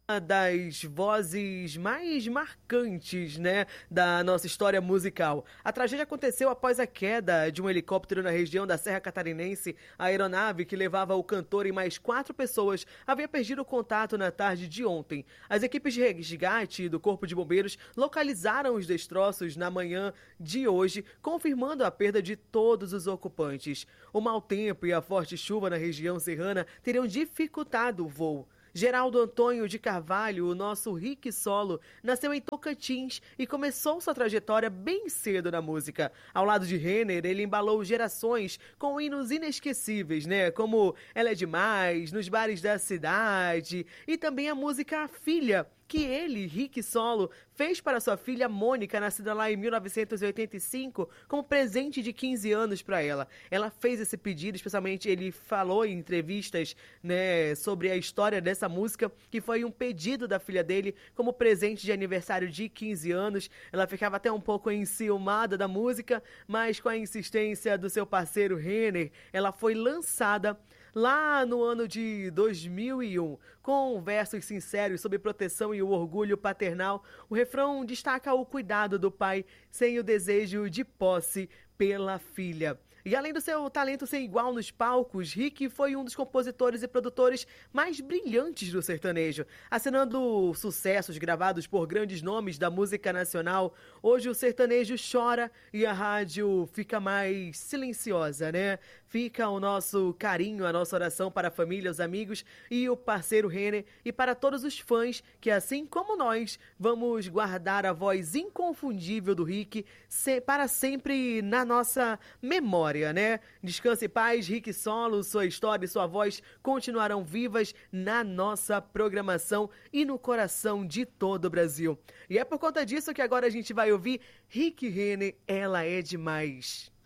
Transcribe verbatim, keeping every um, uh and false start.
das vozes mais marcantes, né, da nossa história musical. A tragédia aconteceu após a queda de um helicóptero na região da Serra Catarinense. A aeronave que levava o cantor e mais quatro pessoas havia perdido o contato na tarde de ontem. As equipes de resgate do Corpo de Bombeiros localizaram os destroços na manhã de hoje, confirmando a perda de todos os ocupantes. O mau tempo e a forte chuva na região serrana teriam dificultado o voo. Geraldo Antônio de Carvalho, o nosso Rick Solo, nasceu em Tocantins e começou sua trajetória bem cedo na música. Ao lado de Renner, ele embalou gerações com hinos inesquecíveis, né? Como Ela é Demais, Nos Bares da Cidade e também a música Filha, que ele, Rick Solo, fez para sua filha Mônica, nascida lá em mil novecentos e oitenta e cinco, como presente de quinze anos para ela. Ela fez esse pedido, especialmente ele falou em entrevistas, né, sobre a história dessa música, que foi um pedido da filha dele como presente de aniversário de quinze anos. Ela ficava até um pouco enciumada da música, mas com a insistência do seu parceiro Renner, ela foi lançada lá no ano de dois mil e um, com versos sinceros sobre proteção e o orgulho paternal. O refrão destaca o cuidado do pai sem o desejo de posse pela filha. E além do seu talento sem igual nos palcos, Rick foi um dos compositores e produtores mais brilhantes do sertanejo, assinando sucessos gravados por grandes nomes da música nacional. Hoje o sertanejo chora e a rádio fica mais silenciosa, né? Fica o nosso carinho, a nossa oração para a família, os amigos e o parceiro Renner, e para todos os fãs que, assim como nós, vamos guardar a voz inconfundível do Rick para sempre na nossa memória, né? Descanse em paz, Rick Solo, sua história e sua voz continuarão vivas na nossa programação e no coração de todo o Brasil. E é por conta disso que agora a gente vai ouvir Rick Renner, Ela é Demais.